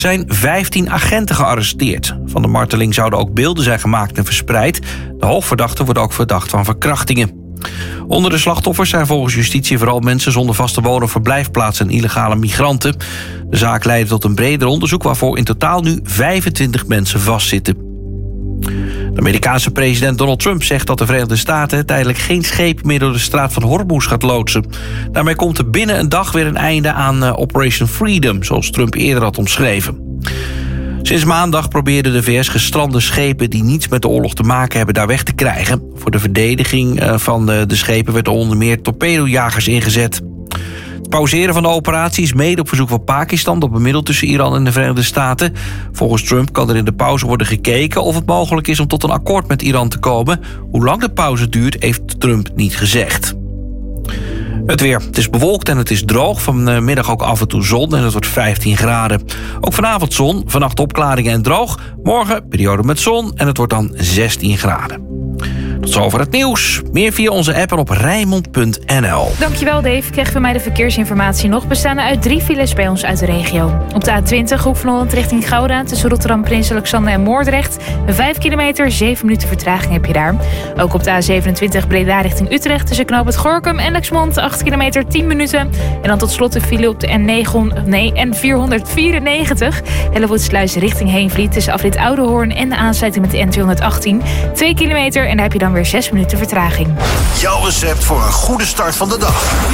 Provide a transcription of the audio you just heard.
Er zijn 15 agenten gearresteerd. Van de marteling zouden ook beelden zijn gemaakt en verspreid. De hoofdverdachte wordt ook verdacht van verkrachtingen. Onder de slachtoffers zijn volgens justitie vooral mensen zonder vaste woon- of verblijfplaats en illegale migranten. De zaak leidde tot een breder onderzoek waarvoor in totaal nu 25 mensen vastzitten. De Amerikaanse president Donald Trump zegt dat de Verenigde Staten tijdelijk geen scheep meer door de straat van Hormuz gaat loodsen. Daarmee komt er binnen een dag weer een einde aan Operation Freedom, zoals Trump eerder had omschreven. Sinds maandag probeerden de VS gestrande schepen die niets met de oorlog te maken hebben daar weg te krijgen. Voor de verdediging van de schepen werden onder meer torpedojagers ingezet. Het pauzeren van de operatie is mede op verzoek van Pakistan dat bemiddelt tussen Iran en de Verenigde Staten. Volgens Trump kan er in de pauze worden gekeken of het mogelijk is om tot een akkoord met Iran te komen. Hoe lang de pauze duurt, heeft Trump niet gezegd. Het weer. Het is bewolkt en het is droog. Vanmiddag ook af en toe zon en het wordt 15 graden. Ook vanavond zon, vannacht opklaringen en droog. Morgen periode met zon en het wordt dan 16 graden. Tot zover het nieuws. Meer via onze app en op Rijnmond.nl. Dankjewel Dave. Kregen we mij de verkeersinformatie nog. Bestaande uit 3 files bij ons uit de regio. Op de A20 Hoek van Holland richting Gouda. Tussen Rotterdam, Prins Alexander en Moordrecht. 5 kilometer, 7 minuten vertraging heb je daar. Ook op de A27 Breda richting Utrecht. Tussen Knoop het Gorinchem en Lexmond. 8 kilometer, 10 minuten. En dan tot slot de file op de N494. Hellevoetsluis richting Heenvliet. Tussen afrit Oudehoorn en de aansluiting met de N218. 2 kilometer en daar heb je dan weer 6 minuten vertraging. Jouw recept voor een goede start van de dag.